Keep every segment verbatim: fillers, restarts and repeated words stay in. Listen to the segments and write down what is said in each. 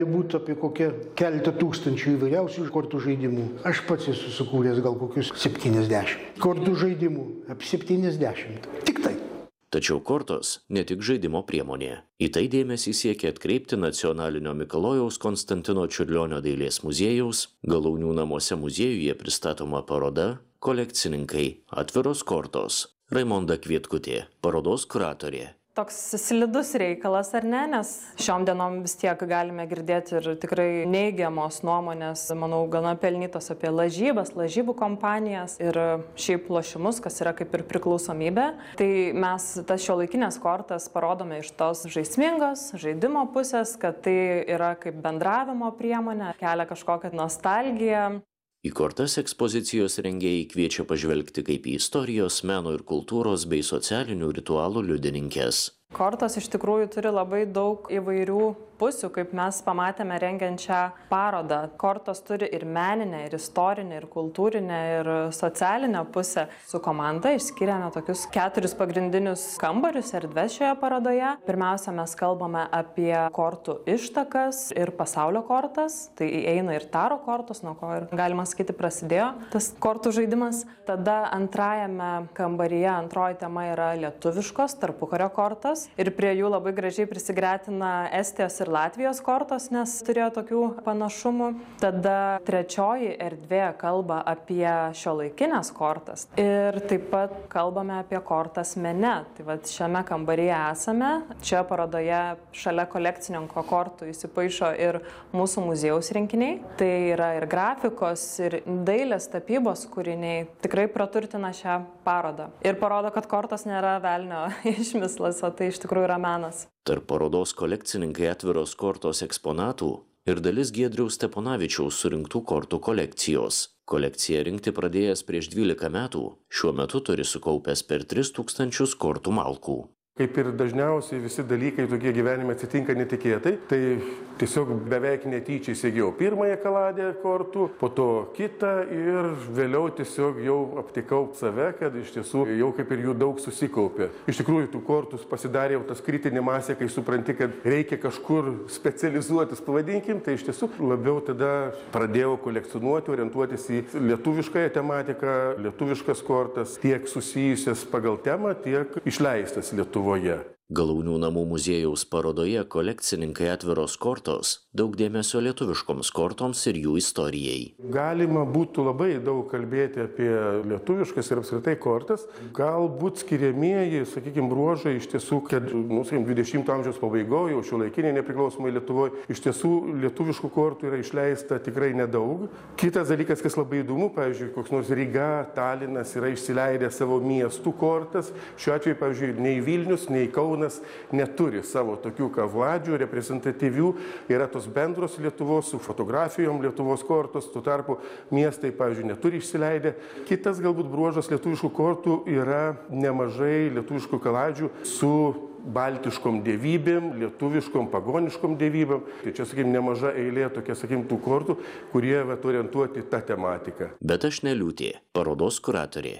Būtų apie kokią keletą tūkstančių įvairiausių kortų žaidimų. Aš pats esu sukūręs gal kokius septyniasdešimt. Kortų žaidimų apie septyniasdešimt. Tik tai. Tačiau kortos ne tik žaidimo priemonė. Į tai dėmesį siekia atkreipti Nacionalinio Mikalojaus Konstantino Čiurlionio dailės muziejaus, Galaunių namuose muziejuje pristatoma paroda Kolekcininkai – atviros kortos. Raimonda Kvietkutė, parodos kuratorė. Toks slidus reikalas, ar ne, nes šiom dienom vis tiek galime girdėti ir tikrai neigiamos nuomonės, manau, gana pelnytos apie lažybas, lažybų kompanijas ir šiaip lošimus, kas yra kaip ir priklausomybė. Tai mes tas šiuolaikinės kortas parodome iš tos žaismingos žaidimo pusės, kad tai yra kaip bendravimo priemonė, kelia kažkokią nostalgiją. Į kortas ekspozicijos rengėjai kviečia pažvelgti kaip į istorijos, meno ir kultūros bei socialinių ritualų liudininkes. Kortos iš tikrųjų turi labai daug įvairių pusių, kaip mes pamatėme rengiančią parodą. Kortos turi ir meninę, ir istorinę, ir kultūrinę, ir socialinę pusę. Su komanda išskiriame tokius keturis pagrindinius kambarius erdves šioje parodoje. Pirmiausia, mes kalbame apie kortų ištakas ir pasaulio kortas. Tai įeina ir taro kortos, nuo ko ir galima sakyti prasidėjo tas kortų žaidimas. Tada antrajame kambaryje antroji tema yra lietuviškos tarpukario kortos. Ir prie jų labai gražiai prisigretina Estijos ir Latvijos kortos, nes turėjo tokių panašumų. Tada trečioji erdvė kalba apie šiuolaikinės kortas. Ir taip pat kalbame apie kortas mene. Tai vat šiame kambaryje esame. Čia parodoje šalia kolekcininko kortų įsipaišo ir mūsų muziejaus rinkiniai. Tai yra ir grafikos, ir dailės tapybos kūriniai. Tikrai praturtina šią parodą. Ir parodo, kad kortos nėra velnio išmislas, o tai iš tikrųjų yra menas. Tarp parodos kolekcininkai atviros kortos eksponatų ir dalis Giedriaus Steponavičiaus surinktų kortų kolekcijos. Kolekciją rinkti pradėjęs prieš dvylika metų, šiuo metu turi sukaupęs per tris tūkstančius kortų malkų. Kaip ir dažniausiai visi dalykai tokie gyvenime atsitinka netikėtai, tai tiesiog beveik netyčia įsigijau pirmąją kaladę kortų, po to kitą ir vėliau tiesiog jau aptikau save, kad iš tiesų jau kaip ir jų daug susikaupė. Iš tikrųjų, tų kortų pasidarė jau tas kritinė masė, kai supranti, kad reikia kažkur specializuotis, pavadinkim, tai iš tiesų labiau tada pradėjau kolekcionuoti, orientuotis į lietuviškąją tematiką, lietuviškas kortas, tiek susijusias pagal temą, tiek išleistas Lietuvoje. Galaunių namų muziejaus parodoje kolekcininkai atviros kortos daug dėmesio lietuviškoms kortoms ir jų istorijai. Galima būtų labai daug kalbėti apie lietuviškas ir apskritai kortas. Galbūt skiriamieji, sakykime, bruožai iš tiesų, kad nu, sakykime, dvidešimto amžiaus pabaigoje, jau šiuolaikinėje nepriklausomai Lietuvoje, iš tiesų lietuviškų kortų yra išleista tikrai nedaug. Kitas dalykas, kas labai įdomu, pavyzdžiui, koks nors Ryga, Talinas yra išsileidę savo miestų kortas. Šiuo atveju, pavyzdžiui, nei Vilnius, nei Kaunas neturi savo tokių kavladžių, reprezentatyvių. Yra tos bendros Lietuvos su fotografijom Lietuvos kortos, tuo tarpu miestai, pavyzdžiui, neturi išsileidę. Kitas galbūt bruožas lietuviškų kortų yra nemažai lietuviškų kaladžių su baltiškom dievybėm, lietuviškom, pagoniškom dievybėm. Tai čia, sakykime, nemaža eilė tokia, sakykime, tų kortų, kurie vat, orientuoti tą tematiką. Bet aš neliūtė, parodos kuratorė.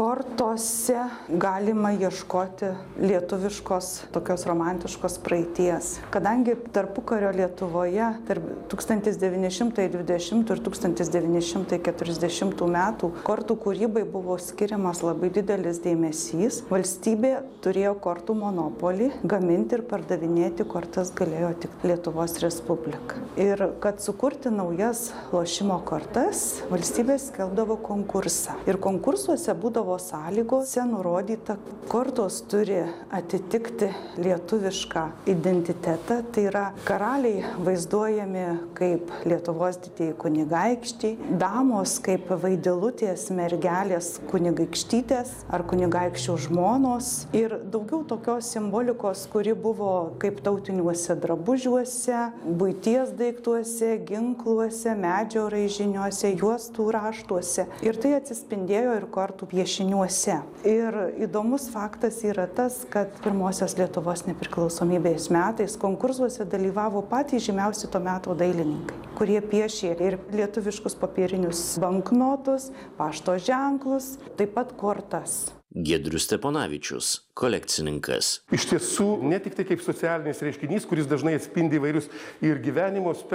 Kortose galima ieškoti lietuviškos, tokios romantiškos praeities. Kadangi tarpukario Lietuvoje tarp tūkstantis devyni šimtai dvidešimtų ir tūkstantis devyni šimtai keturiasdešimtų metų kortų kūrybai buvo skiriamas labai didelis dėmesys, valstybė turėjo kortų monopolį, gaminti ir pardavinėti kortas galėjo tik Lietuvos Respublika. Ir kad sukurti naujas lošimo kortas, valstybė skelbdavo konkursą. Ir konkursuose būdavo Būdavo sąlygose nurodyta, kortos turi atitikti lietuvišką identitetą, tai yra karaliai vaizduojami kaip Lietuvos didieji kunigaikščiai, damos kaip vaidilutės, mergelės kunigaikštytės ar kunigaikščių žmonos ir daugiau tokios simbolikos, kuri buvo kaip tautiniuose drabužiuose, buities daiktuose, ginkluose, medžio raižiniuose, juostų raštuose. Ir tai atsispindėjo ir kortų piešiniuose. Ir įdomus faktas yra tas, kad pirmosios Lietuvos nepriklausomybės metais konkursuose dalyvavo patys žymiausi to meto dailininkai, kurie piešė ir lietuviškus papirinius banknotus, pašto ženklus, taip pat kortas. Giedrius Steponavičius, kolekcininkas. Iš tiesų, ne tik tai kaip socialinis reiškinys, kuris dažnai atspindi įvairius ir gyvenimo aspektus,